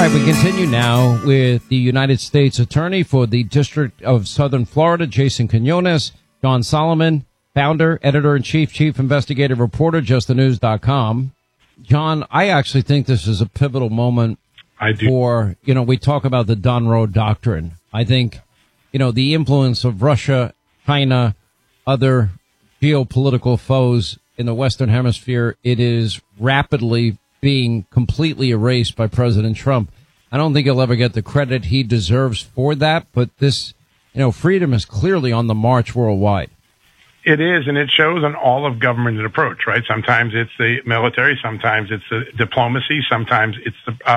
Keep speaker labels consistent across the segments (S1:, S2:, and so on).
S1: All right, we continue now with the United States Attorney for the District of Southern Florida, Jason Quinones, John Solomon, founder, editor-in-chief, chief investigative reporter, justthenews.com. John, I actually think this is a pivotal moment for, we talk about the Monroe Doctrine. I think, the influence of Russia, China, other geopolitical foes in the Western Hemisphere, it is rapidly being completely erased by President Trump. I don't think he'll ever get the credit he deserves for that, but this, freedom is clearly on the march worldwide.
S2: It is, and it shows on all of government approach, right? Sometimes it's the military, sometimes it's the diplomacy, sometimes it's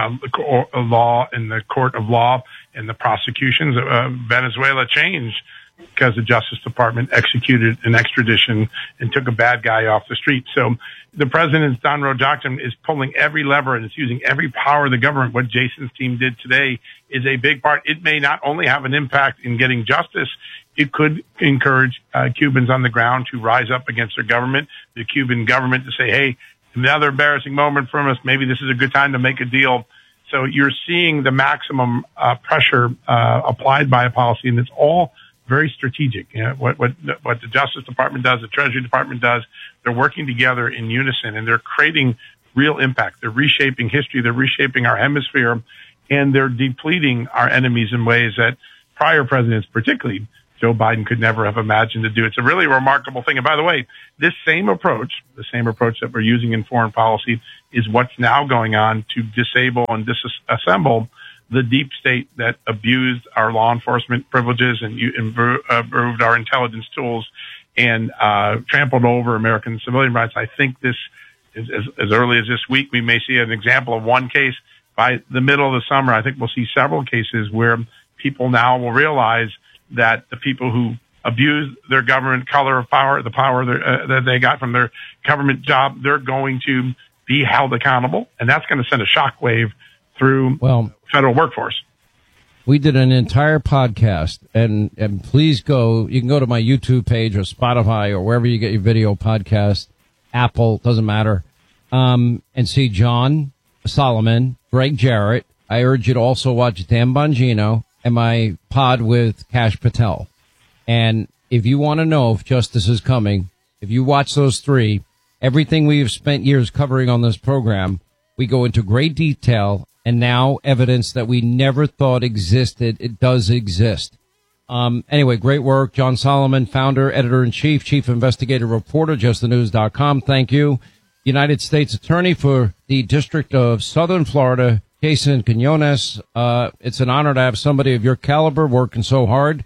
S2: the law and the court of law and the prosecutions. Venezuela changed because the Justice Department executed an extradition and took a bad guy off the street. So the president's Monroe Doctrine is pulling every lever and it's using every power of the government. What Jason's team did today is a big part. It may not only have an impact in getting justice, it could encourage Cubans on the ground to rise up against their government, the Cuban government to say, hey, another embarrassing moment from us. Maybe this is a good time to make a deal. So you're seeing the maximum pressure applied by a policy, and it's all very strategic. What the Justice Department does, the Treasury Department does, they're working together in unison, and they're creating real impact. They're reshaping history. They're reshaping our hemisphere, and they're depleting our enemies in ways that prior presidents, particularly Joe Biden, could never have imagined to do. It's a really remarkable thing. And by the way, this same approach, the same approach that we're using in foreign policy, is what's now going on to disable and disassemble the deep state that abused our law enforcement privileges and improved our intelligence tools and trampled over American civilian rights. I think this is as early as this week, we may see an example of one case. By the middle of the summer, I think we'll see several cases where people now will realize that the people who abuse their government color of power, the power that they got from their government job, they're going to be held accountable. And that's going to send a shockwave through federal workforce.
S1: We did an entire podcast, and please you can go to my YouTube page or Spotify or wherever you get your video podcast, Apple, doesn't matter, and see John Solomon, Greg Jarrett. I urge you to also watch Dan Bongino and my pod with Kash Patel. And if you want to know if justice is coming, if you watch those three, everything we've spent years covering on this program, we go into great detail. And now evidence that we never thought existed, it does exist. Anyway, great work. John Solomon, founder, editor-in-chief, chief investigative reporter, justthenews.com. Thank you. United States Attorney for the District of Southern Florida, Jason Quinones. It's an honor to have somebody of your caliber working so hard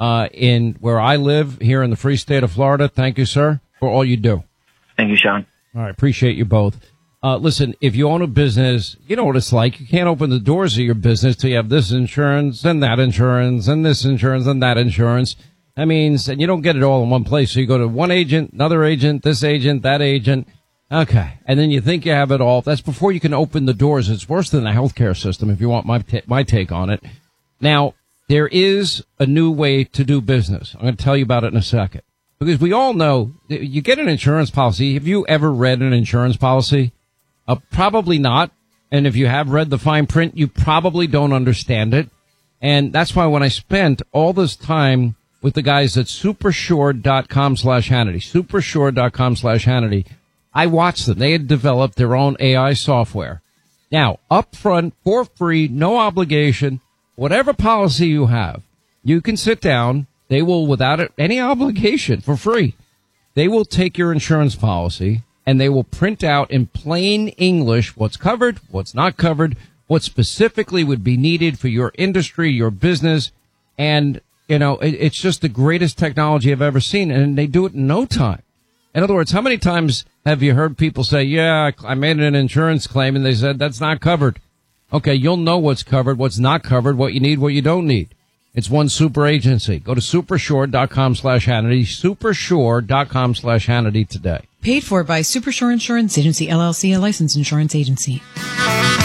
S1: in where I live here in the free state of Florida. Thank you, sir, for all you do.
S3: Thank you, Sean.
S1: All right. Appreciate you both. Listen, if you own a business, you know what it's like. You can't open the doors of your business till you have this insurance and that insurance and this insurance and that insurance. That means, and you don't get it all in one place. So you go to one agent, another agent, this agent, that agent. Okay. And then you think you have it all. That's before you can open the doors. It's worse than the healthcare system, if you want my take on it. Now, there is a new way to do business. I'm going to tell you about it in a second. Because we all know you get an insurance policy. Have you ever read an insurance policy? Probably not. And if you have read the fine print, you probably don't understand it. And that's why when I spent all this time with the guys at supersure.com/Hannity, supersure.com/Hannity, I watched them. They had developed their own AI software. Now, up front, for free, no obligation, whatever policy you have, you can sit down. They will, without any obligation, for free, they will take your insurance policy and they will print out in plain English what's covered, what's not covered, what specifically would be needed for your industry, your business. And, it's just the greatest technology I've ever seen. And they do it in no time. In other words, how many times have you heard people say, yeah, I made an insurance claim and they said that's not covered? Okay, you'll know what's covered, what's not covered, what you need, what you don't need. It's one super agency. Go to supersure.com/Hannity, supersure.com/Hannity today.
S4: Paid for by Supersure Insurance Agency, LLC, a licensed insurance agency.